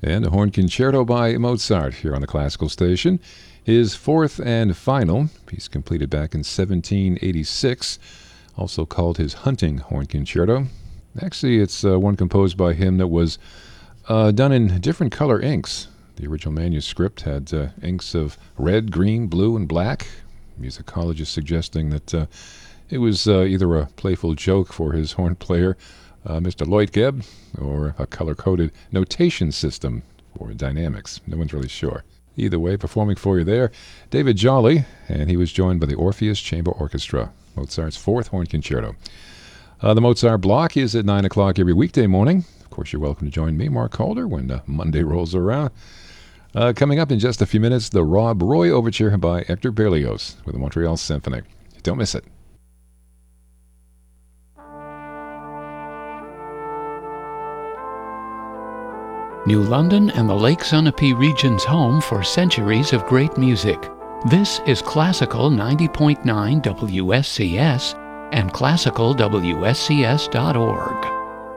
And a horn concerto by Mozart here on the Classical Station. His fourth and final piece, completed back in 1786, also called his Hunting Horn Concerto. Actually, it's one composed by him that was done in different color inks. The original manuscript had inks of red, green, blue, and black. Musicologists suggesting that it was either a playful joke for his horn player, Mr. Leutgeb, or a color-coded notation system for dynamics. No one's really sure. Either way, performing for you there, David Jolly, and he was joined by the Orpheus Chamber Orchestra, Mozart's fourth horn concerto. The Mozart Block is at 9 o'clock every weekday morning. Of course, you're welcome to join me, Mark Calder, when Monday rolls around. Coming up in just a few minutes, the Rob Roy Overture by Hector Berlioz with the Montreal Symphony. Don't miss it. New London and the Lake Sunapee region's home for centuries of great music. This is Classical 90.9 WSCS and classicalwscs.org.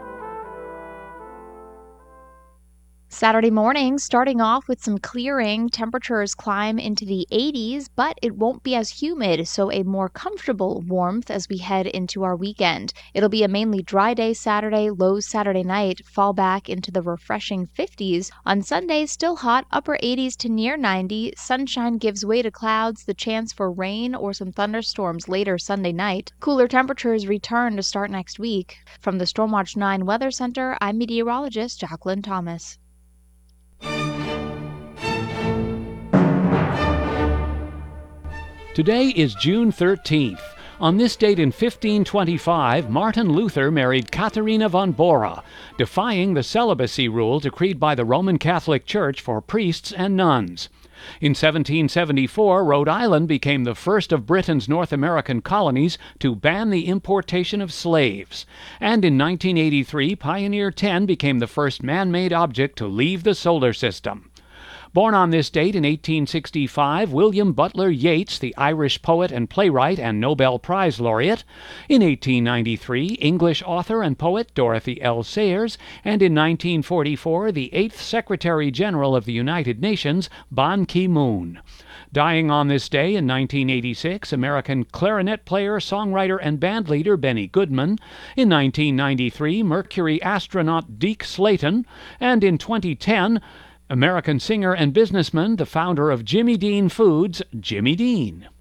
Saturday morning, starting off with some clearing. Temperatures climb into the 80s, but it won't be as humid, so a more comfortable warmth as we head into our weekend. It'll be a mainly dry day Saturday, lows Saturday night, fall back into the refreshing 50s. On Sunday, still hot, upper 80s to near 90. Sunshine gives way to clouds, the chance for rain or some thunderstorms later Sunday night. Cooler temperatures return to start next week. From the Stormwatch 9 Weather Center, I'm meteorologist Jacqueline Thomas. Today is June 13th. On this date in 1525, Martin Luther married Katharina von Bora, defying the celibacy rule decreed by the Roman Catholic Church for priests and nuns. In 1774, Rhode Island became the first of Britain's North American colonies to ban the importation of slaves. And in 1983, Pioneer 10 became the first man-made object to leave the solar system. Born on this date in 1865, William Butler Yeats, the Irish poet and playwright and Nobel Prize laureate. In 1893, English author and poet Dorothy L. Sayers. And in 1944, the 8th Secretary General of the United Nations, Ban Ki-moon. Dying on this day in 1986, American clarinet player, songwriter, and bandleader Benny Goodman. In 1993, Mercury astronaut Deke Slayton. And in 2010, American singer and businessman, the founder of Jimmy Dean Foods, Jimmy Dean.